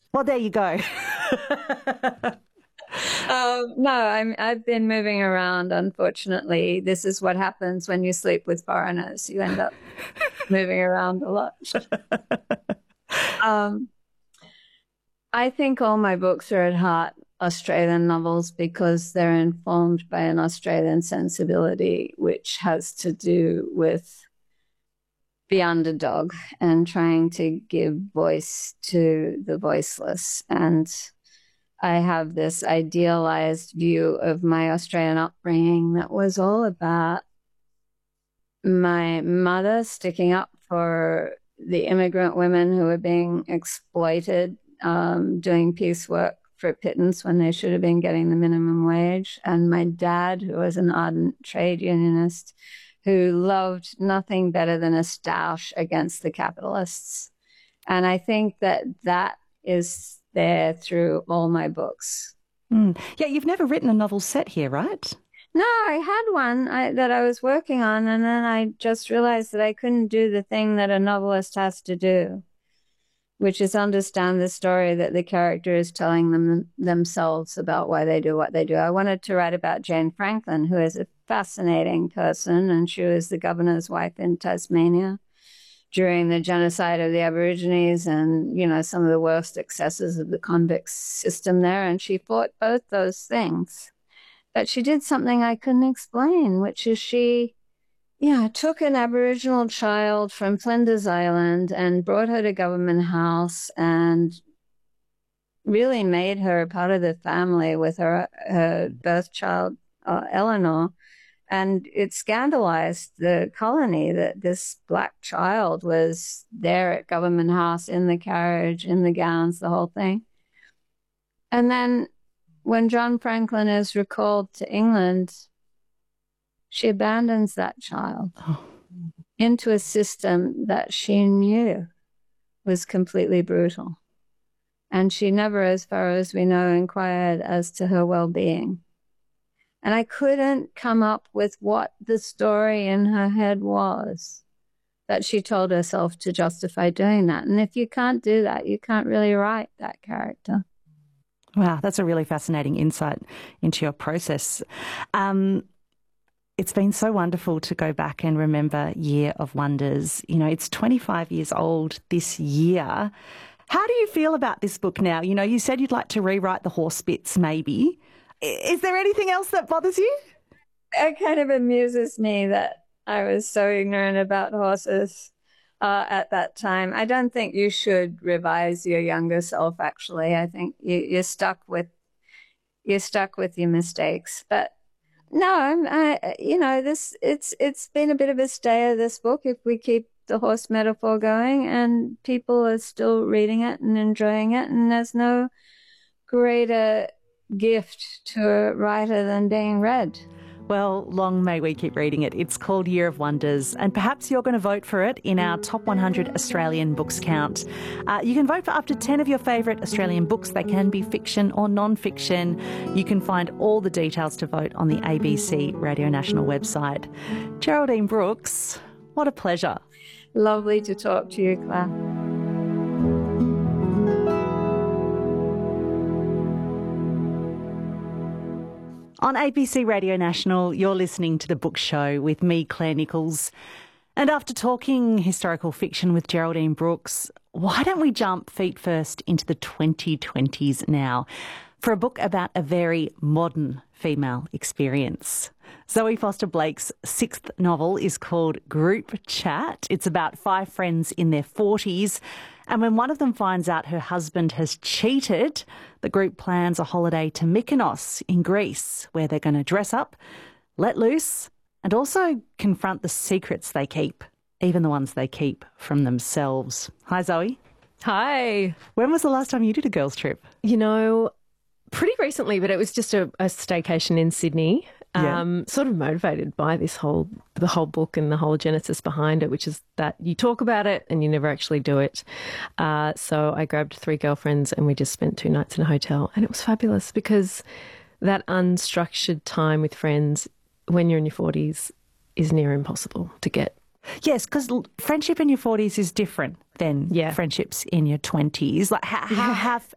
Well, there you go. No, I've been moving around, unfortunately. This is what happens when you sleep with foreigners. You end up moving around a lot. I think all my books are at heart Australian novels because they're informed by an Australian sensibility, which has to do with the underdog and trying to give voice to the voiceless. And I have this idealized view of my Australian upbringing that was all about my mother sticking up for the immigrant women who were being exploited, doing piecework for pittance when they should have been getting the minimum wage, and my dad, who was an ardent trade unionist, who loved nothing better than a stoush against the capitalists. And I think that that is there through all my books. Yeah, you've never written a novel set here, right? No, I had one that I was working on, and then I just realized that I couldn't do the thing that a novelist has to do, which is understand the story that the character is telling themselves about why they do what they do. I wanted to write about Jane Franklin, who is a fascinating person, and she was the governor's wife in Tasmania during the genocide of the Aborigines and, you know, some of the worst excesses of the convict system there. And she fought both those things. But she did something I couldn't explain, which is she took an Aboriginal child from Flinders Island and brought her to Government House and really made her a part of the family with her birth child, Eleanor. And it scandalized the colony that this Black child was there at Government House in the carriage, in the gowns, the whole thing. And then when John Franklin is recalled to England, she abandons that child into a system that she knew was completely brutal. And she never, as far as we know, inquired as to her well-being. And I couldn't come up with what the story in her head was that she told herself to justify doing that. And if you can't do that, you can't really write that character. Wow, that's a really fascinating insight into your process. It's been so wonderful to go back and remember Year of Wonders. You know, it's 25 years old this year. How do you feel about this book now? You know, you said you'd like to rewrite the horse bits maybe. Is there anything else that bothers you? It kind of amuses me that I was so ignorant about horses at that time. I don't think you should revise your younger self, actually. I think you're stuck with your mistakes. But no, it's been a bit of a stay of this book if we keep the horse metaphor going, and people are still reading it and enjoying it, and there's no greater gift to a writer than being read. Well, long may we keep reading it. It's called Year of Wonders, and perhaps you're going to vote for it in our Top 100 Australian Books count. You can vote for up to 10 of your favourite Australian books. They can be fiction or non-fiction. You can find all the details to vote on the ABC Radio National website. Geraldine Brooks, what a pleasure. Lovely to talk to you, Claire. On ABC Radio National, you're listening to The Book Show with me, Claire Nichols. And after talking historical fiction with Geraldine Brooks, why don't we jump feet first into the 2020s now for a book about a very modern female experience. Zoe Foster-Blake's sixth novel is called Group Chat. It's about five friends in their 40s. And when one of them finds out her husband has cheated, the group plans a holiday to Mykonos in Greece, where they're going to dress up, let loose, and also confront the secrets they keep, even the ones they keep from themselves. Hi, Zoe. Hi. When was the last time you did a girls' trip? You know, pretty recently, but it was just a staycation in Sydney. Yeah. Sort of motivated by the whole book and the whole genesis behind it, which is that you talk about it and you never actually do it. So I grabbed three girlfriends and we just spent 2 nights in a hotel, and it was fabulous because that unstructured time with friends when you're in your 40s is near impossible to get. Yes, because friendship in your 40s is different than friendships in your 20s. Like, how